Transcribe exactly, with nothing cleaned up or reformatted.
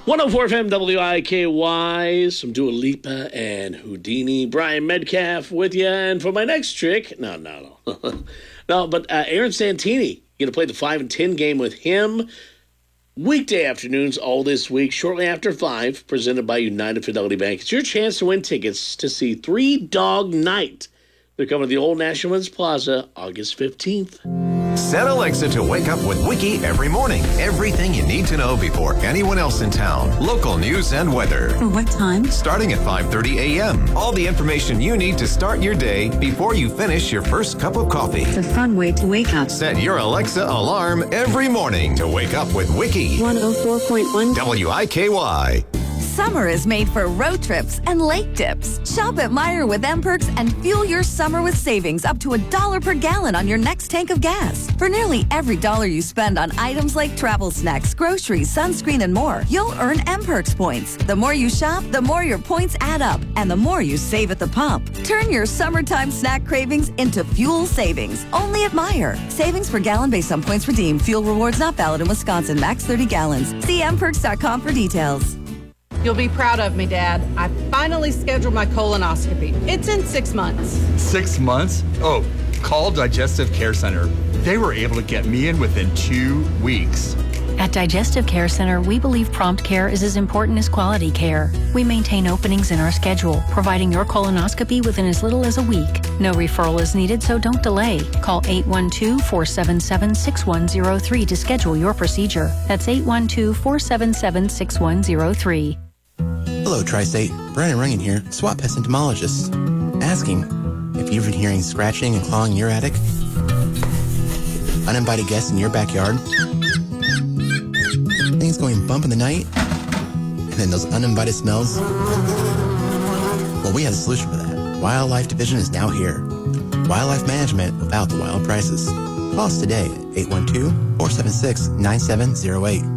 one oh four F M W I K Y, some Dua Lipa and Houdini. Brian Metcalf with you. And for my next trick, no, no, no. no, but uh, Aaron Santini, going to play the five and ten game with him. Weekday afternoons all this week, shortly after five, presented by United Fidelity Bank. It's your chance to win tickets to see Three Dog Night. They're coming to the Old National Winds Plaza August fifteenth. Set Alexa to wake up with Wiki every morning. Everything you need to know before anyone else in town. Local news and weather. What time? Starting at five thirty a.m. All the information you need to start your day before you finish your first cup of coffee. It's a fun way to wake up. Set your Alexa alarm every morning to wake up with Wiki. one oh four point one W I K Y. Summer is made for road trips and lake dips. Shop at Meijer with M-Perks and fuel your summer with savings up to a dollar per gallon on your next tank of gas. For nearly every dollar you spend on items like travel snacks, groceries, sunscreen, and more, you'll earn M-Perks points. The more you shop, the more your points add up, and the more you save at the pump. Turn your summertime snack cravings into fuel savings, only at Meijer. Savings per gallon based on points redeemed. Fuel rewards not valid in Wisconsin. Max thirty gallons. See m perks dot com for details. You'll be proud of me, Dad. I finally scheduled my colonoscopy. It's in six months. Six months? Oh, call Digestive Care Center. They were able to get me in within two weeks. At Digestive Care Center, we believe prompt care is as important as quality care. We maintain openings in our schedule, providing your colonoscopy within as little as a week. No referral is needed, so don't delay. Call eight one two, four seven seven, six one zero three to schedule your procedure. That's eight one two, four seven seven, six one zero three. Hello, Tri-State. Brian Runyon here, SWAT Pest Entomologist. Asking if you've been hearing scratching and clawing in your attic, uninvited guests in your backyard, things going bump in the night, and then those uninvited smells. Well, we have a solution for that. Wildlife Division is now here. Wildlife management without the wild prices. Call us today at eight one two, four seven six, nine seven zero eight.